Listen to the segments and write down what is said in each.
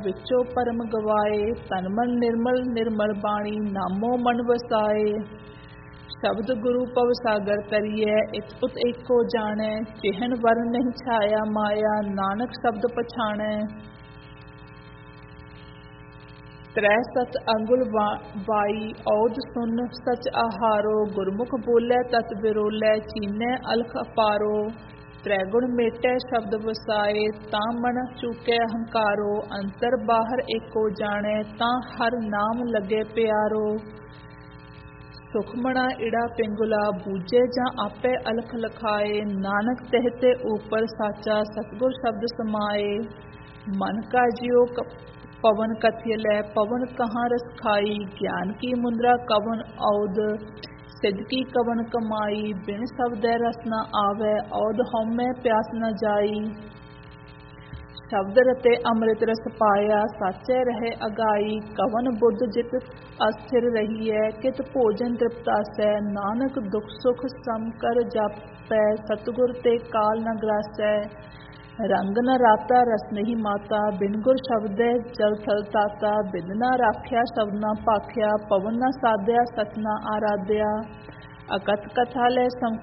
विचो परम गवाए। तन मन निर्मल निर्मल बाणी, नामो मन वसाए। शब्द गुरु पव सागर तरिए, इत उत एको जाने। चिहन वर्ण नहीं छाया माया, नानक शब्द पछाणै। त्रै सत अंगुल बाई, औद सुन सच आहारो। गुरमुख बोले तत बिरोले, चीनै अलख अपारो। त्रैगुण मेटै शब्द वसाए, तां मन चूकै हंकारो। अंतर बाहर एको जाने, तां हर नाम लगे प्यारो। सुखमना इड़ा पिंगुला, बूझे जां आपे अलख लखाए। नानक तहते ऊपर साचा, सतगुर शब्द समाए। मन का जियो पवन कथियलै, पवन कहाँ रस खाई। ज्ञान की मुद्रा कवन औद, सिद्ध की कवन कमाई। बिन शब्दै रस न आवे, औद हउमै प्यास न जाई। शब्द रते अमृत रस पाया, साचे रहे अगाई। कवन बुद्ध जित अस्थिर रहिए, कित भोजन तृप्तासै। नानक दुख सुख सम कर जापै, सतगुर ते काल न ग्रासै। रंग न राता रस नहीं माता, बिन गुर शब्दै जल थल ताता। बिद न राख्या शब्द न भाख्या, पवन न साध्या सच न आराध्या। अकथ कथा ले सम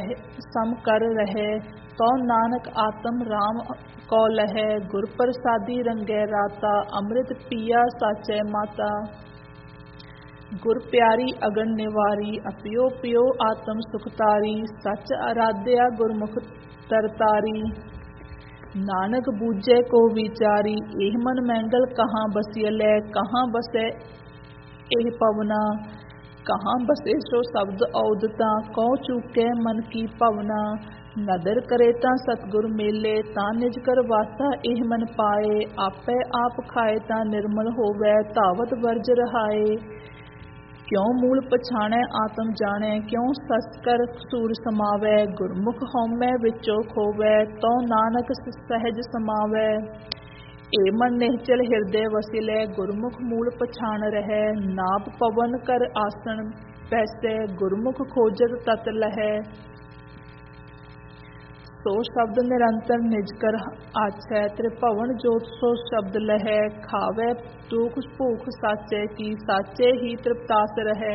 कर रहे, तो नानक आत्म राम को लहै। गुर प्रसादी रंगै राता, अमृत पिया साचै माता। गुर प्यारी अगन निवारी, अपियो पियो आत्म सुखतारी। सच आराध्या गुरमुख तरतारी, नानक बूझे को विचारी। एह मन मैंगल कहाँ बसियलै, कहाँ बसै एह पवना। कहाँ बसे सो शब्द औदता, कौ चूकै मन की पवना। नदर करे तां सतगुर मेले, तां निज कर वासा एह मन पाए। आपै आप खाए तां निर्मल होवै, धावत वर्ज रहाए। क्यों मूल पछाणै आत्म जाणै, क्यों सस कर सूर समावै। गुरमुख हउमै विचो खोवै, तो नानक सहज समावै। ए मन निहचल हिरदे वसिलै, गुरमुख मूल पछाण रहै। नाभ पवन कर आसन पैसै, गुरमुख खोजत तत लहै। सो शब्द निरंतर निज कर आछै, त्रिभवन जोत सो शब्द लहै। खावै दुख भूख साचे की, साचे ही तृप्तास रहै।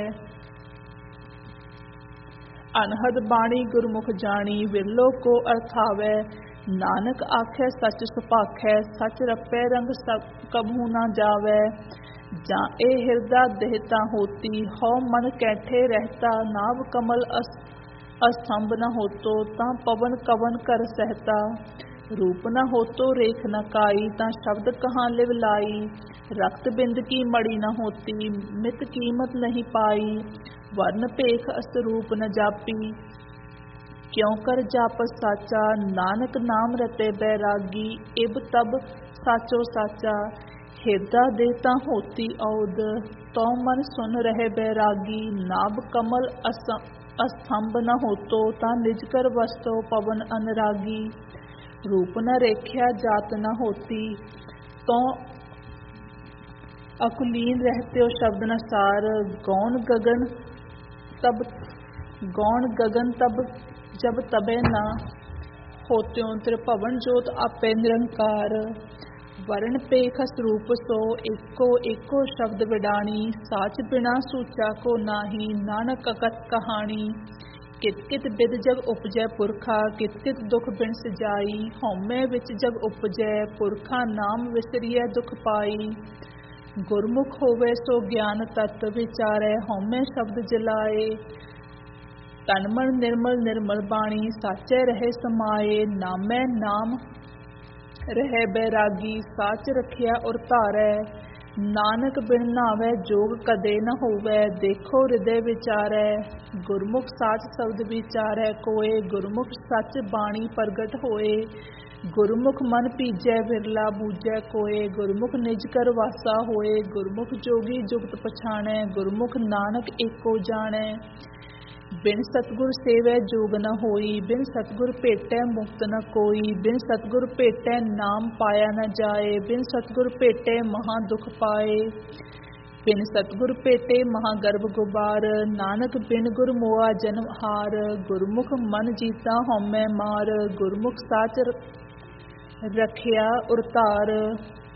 अनहद बाणी गुरमुख जानी, विरलो को अर्थावै। नानक आखै सच सुभाखै, सच रपै रंग कबहू न जावै। जां ए हिरदा देहता होती, हौ मन कैठे रहता। नाभ कमल अस्तंभ न होतो, तां पवन कवन कर सहता। रूप न होतो रेख न काई, तां शब्द कहाँ लिव लाई। रक्त बिंद की मड़ी न होती, मित कीमत नहीं पाई। वर्ण पेख असरूप न जापी, क्यों कर जापस साचा। नानक नाम रते बैरागी, इब तब साचो साचा। हिरदा देहता होती औद, तो मन सुन रहे बैरागी। नाभ कमल अस्तंभ न होतो, तां निज कर वस्तो पवन अनुरागी। रूप न रेख्या जात न होती, तो अकुलीन रहत्यो शब्द न सार। गौण गगन तब जब तबे न होत्यों, त्रिभवन जोत आपे निरंकार। वर्ण पेख स्वरूप सो, एको एको शब्द विडाणी। साच बिना सूचा को नाही, नानक अकथ कहानी। कित कित बिद जग उपजै पुरखा, कित कित दुख बिन सजाई। हउमै विच जग उपजै, पुरखा नाम विसरियै दुख पाई। गुरमुख होवे सो ज्ञान तत, विचारै हउमै शब्द जलाए। तन मन निर्मल निर्मल बाणी, साचै रहे समाए। नामै नाम रहै बैरागी, साच रखिया उर धारै। नानक बिन नावै जोग कदे न होवै, देखो हृदय विचारै। गुरमुख साच शब्द विचारै कोय, गुरमुख सच बाणी प्रगट होए। गुरमुख मन पीजै विरला बूझै कोय, गुरमुख निज कर वासा होए। गुरमुख जोगी जुगत पछाणै, गुरमुख नानक एको जाणै। बिन सतगुर सेवै जोग न होई, बिन सतगुर भेटै मुक्त न कोई। बिन सतगुर भेटै नाम पाया न जाए, बिन सतगुर भेटै महा दुख पाए। बिन सतगुर भेटे महा गर्भ गुबार, नानक बिन गुर मोआ जन्म हार। गुरमुख मन जीता हउमै मार, गुरमुख साच रखिया उर धार।